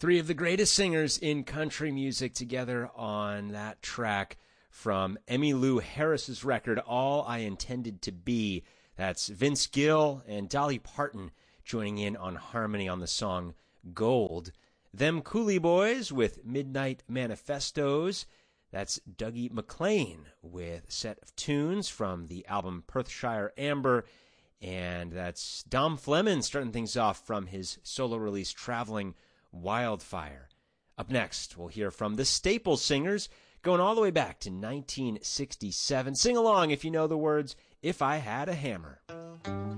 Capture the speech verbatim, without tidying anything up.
Three of the greatest singers in country music together on that track from Emmylou Harris's record, All I Intended to Be. That's Vince Gill and Dolly Parton joining in on harmony on the song Gold. Them Cooley Boys with Midnight Manifestos. That's Dougie MacLean with a set of tunes from the album Perthshire Amber. And that's Dom Fleming starting things off from his solo release Traveling Wildfire. Up next, we'll hear from the Staple Singers, going all the way back to nineteen sixty-seven. Sing along if you know the words, If I Had a Hammer.